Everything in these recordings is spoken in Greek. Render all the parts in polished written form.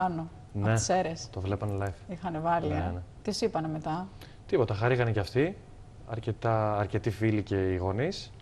Πάνω, Ναι, από τις αίρες. το βλέπανε live. Είχανε βάλει. Ναι, ναι. Τι σου είπανε μετά? Τίποτα, χαρήκανε κι αυτοί. Αρκετοί φίλοι και οι γονείς.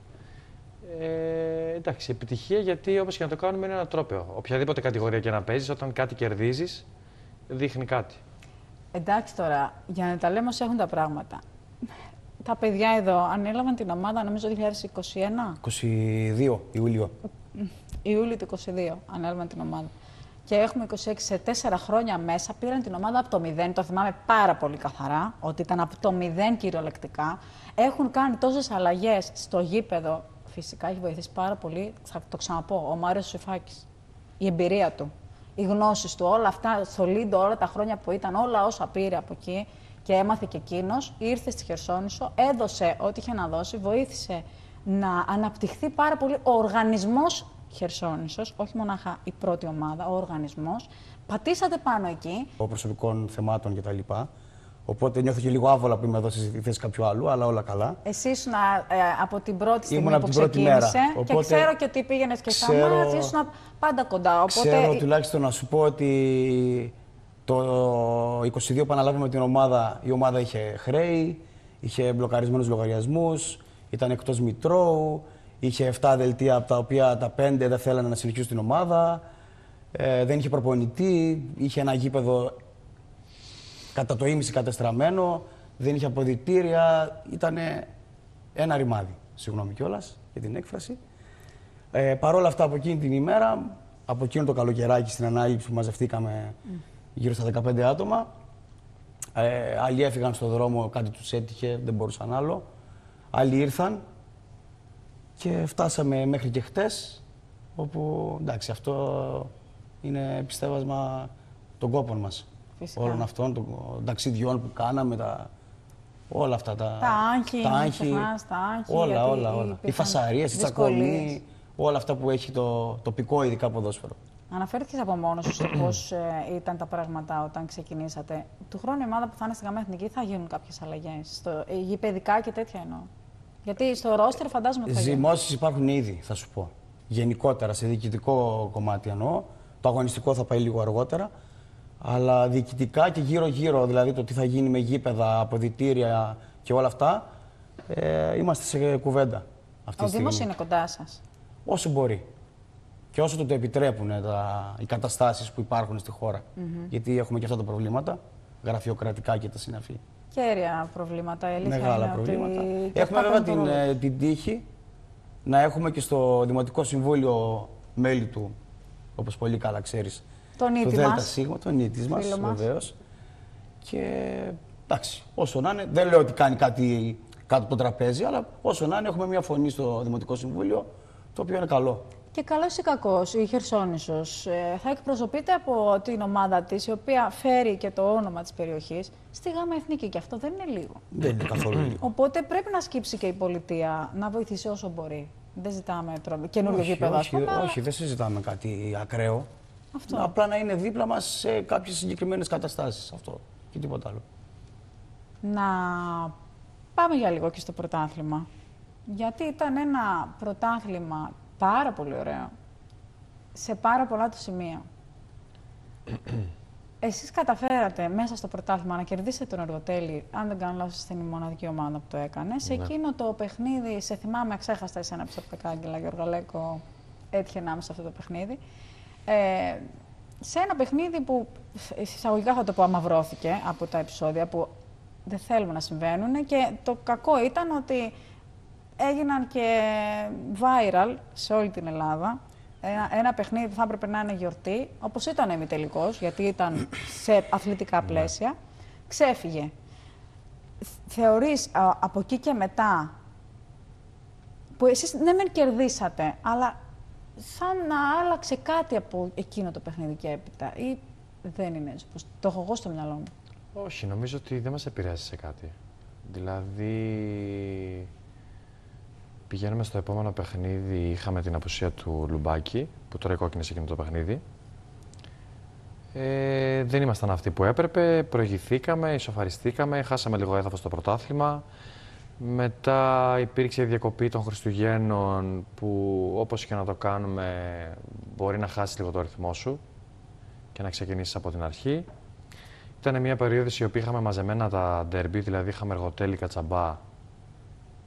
Εντάξει, επιτυχία γιατί όπως και να το κάνουμε είναι ένα τρόπαιο. Οποιαδήποτε κατηγορία και να παίζεις, όταν κάτι κερδίζεις, δείχνει κάτι. Εντάξει τώρα, για να τα λέμε ως έχουν τα πράγματα. Τα παιδιά εδώ ανέλαβαν την ομάδα, νομίζω 2021. 22 Ιούλιο. Ιούλιο του 2022 ανέλαβαν την ομάδα. Και έχουμε 26, σε 4 χρόνια μέσα πήραν την ομάδα από το 0. Το θυμάμαι πάρα πολύ καθαρά, ότι ήταν από το 0 κυριολεκτικά. Έχουν κάνει τόσες αλλαγές στο γήπεδο. Φυσικά έχει βοηθήσει πάρα πολύ, θα το ξαναπώ, ο Μάριος Σουφάκης. Η εμπειρία του, οι γνώσεις του, όλα αυτά στο Λίντο, όλα τα χρόνια που ήταν, όλα όσα πήρε από εκεί και έμαθε και εκείνος, ήρθε στη Χερσόνησο, έδωσε ό,τι είχε να δώσει, βοήθησε να αναπτυχθεί πάρα πολύ ο οργανισμός Χερσόνησος, όχι μονάχα η πρώτη ομάδα, ο οργανισμός. Πατήσατε πάνω εκεί. Προσωπικών θεμάτων κτλ. Οπότε νιώθω και λίγο άβολα που είμαι εδώ στη θέση κάποιου άλλου, αλλά όλα καλά. Εσύ ήσουν από την πρώτη στιγμή Ήμουν από που την πρώτη ξεκίνησε μέρα, και οπότε ξέρω και ότι πήγαινες και στα μάτια, ήσουν πάντα κοντά. Οπότε... Ξέρω τουλάχιστον να σου πω ότι το 22 που αναλάβαμε την ομάδα, η ομάδα είχε χρέη, είχε μπλοκαρισμένους λογαριασμούς, ήταν εκτός Μητρώου, είχε 7 δελτία από τα οποία τα 5 δεν θέλανε να συνεχίσουν την ομάδα, δεν είχε προπονητή, είχε ένα γήπεδο κατά το ίμιση κατεστραμμένο, δεν είχε αποδυτήρια, ήταν ένα ρημάδι, συγγνώμη κιόλας για την έκφραση. Παρ' όλα αυτά από εκείνη την ημέρα, από εκείνο το καλοκαιράκι στην ανάληψη που μαζευτήκαμε γύρω στα 15 άτομα, άλλοι έφυγαν στον δρόμο, κάτι τους έτυχε, δεν μπορούσαν άλλο, άλλοι ήρθαν και φτάσαμε μέχρι και χτες, όπου εντάξει αυτό είναι πιστεύασμα των κόπων μας. Φυσικά. Όλων αυτών των ταξιδιών που κάναμε, όλα αυτά τα άγχη, όλα. Οι φασαρίες, οι τσακωμοί, όλα αυτά που έχει το τοπικό ειδικά ποδόσφαιρο. Αναφέρθηκες από μόνος σου στο πώς ήταν τα πράγματα όταν ξεκινήσατε. Του χρόνου η ομάδα που θα είναι στη ΓΑΜΑ Εθνική θα γίνουν κάποιες αλλαγές, γηπεδικά και τέτοια εννοώ. Γιατί στο ρόστερ φαντάζομαι ότι θα γίνουν. Ζυμώσεις υπάρχουν ήδη, θα σου πω. Γενικότερα, σε διοικητικό κομμάτι εννοώ. Το αγωνιστικό θα πάει λίγο αργότερα. Αλλά διοικητικά και γύρω-γύρω, δηλαδή το τι θα γίνει με γήπεδα, αποδυτήρια και όλα αυτά, είμαστε σε κουβέντα αυτή τη στιγμή. Ο Δήμος είναι κοντά σας. Όσο μπορεί. Και όσο το επιτρέπουν οι καταστάσεις που υπάρχουν στη χώρα. Γιατί έχουμε και αυτά τα προβλήματα, γραφειοκρατικά και τα συναφή. Κέρια προβλήματα, η αλήθεια Μεγάλα είναι προβλήματα. ότι... Έχουμε βέβαια την τύχη να έχουμε και στο Δημοτικό Συμβούλιο μέλη του, όπως πολύ καλά ξέρεις, τον το ΙΤΙ μας. τον ΙΤΙ μας, βεβαίως. Και εντάξει, όσο να είναι, δεν λέω ότι κάνει κάτι κάτω από το τραπέζι, αλλά όσο να είναι, έχουμε μια φωνή στο Δημοτικό Συμβούλιο, το οποίο είναι καλό. Και καλός ή κακός, η Χερσόνησος θα εκπροσωπείται από την ομάδα της, η οποία φέρει και το όνομα της περιοχής, στη ΓΑΜΑ Εθνική. Και αυτό δεν είναι λίγο. Δεν είναι καθόλου λίγο. Οπότε πρέπει να σκύψει και η πολιτεία να βοηθήσει όσο μπορεί. Δεν ζητάμε καινούργιο γήπεδο, ας πούμε. Όχι, δεν συζητάμε κάτι ακραίο. Αυτό. Απλά να είναι δίπλα μας σε κάποιες συγκεκριμένες καταστάσεις. Αυτό και τίποτα άλλο. Να πάμε για λίγο και στο πρωτάθλημα. Γιατί ήταν ένα πρωτάθλημα πάρα πολύ ωραίο, σε πάρα πολλά του σημεία. Εσείς καταφέρατε μέσα στο πρωτάθλημα να κερδίσετε τον Αργοτέλη, αν δεν κάνω λάθος, στην μοναδική ομάδα που το έκανε. Σε εκείνο το παιχνίδι, σε θυμάμαι, ξέχασα εσένα προσωπικά, Άγγελα Γεωργαλέκο, έτυχε να είμαι σε αυτό το παιχνίδι. Σε ένα παιχνίδι που εισαγωγικά θα το πω αμαυρώθηκε από τα επεισόδια που δεν θέλουμε να συμβαίνουν, και το κακό ήταν ότι έγιναν και viral σε όλη την Ελλάδα. Ένα παιχνίδι που θα έπρεπε να είναι γιορτή, όπως ήταν ημιτελικός, γιατί ήταν σε αθλητικά πλαίσια, ξέφυγε. Θεωρείς από εκεί και μετά, που εσείς ναι μεν κερδίσατε, αλλά σαν να άλλαξε κάτι από εκείνο το παιχνίδι και έπειτα, ή δεν είναι έτσι, πως το έχω εγώ στο μυαλό μου? Όχι, νομίζω ότι δεν μας επηρέασε σε κάτι. Δηλαδή, πηγαίνουμε στο επόμενο παιχνίδι, είχαμε την απουσία του Λουμπάκη, που τώρα κόκκινησε εκείνο το παιχνίδι. Δεν ήμασταν αυτοί που έπρεπε, προηγηθήκαμε, ισοφαριστήκαμε, χάσαμε λίγο έδαφος στο πρωτάθλημα. Μετά υπήρξε η διακοπή των Χριστουγέννων, που όπως και να το κάνουμε μπορεί να χάσει λίγο το ρυθμό σου και να ξεκινήσεις από την αρχή. Ήταν μια περίοδος η οποία είχαμε μαζεμένα τα ντέρμπι, δηλαδή είχαμε Αργοτέλη, Κατσαμπά